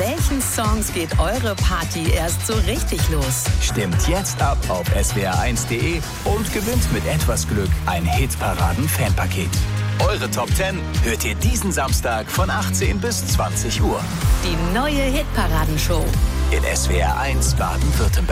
welchen Songs geht eure Party erst so richtig los? Stimmt jetzt ab auf swr1.de und gewinnt mit etwas Glück ein Hitparaden-Fanpaket. Eure Top 10 hört ihr diesen Samstag von 18 bis 20 Uhr. Die neue Hitparadenshow In SWR1 Baden-Württemberg.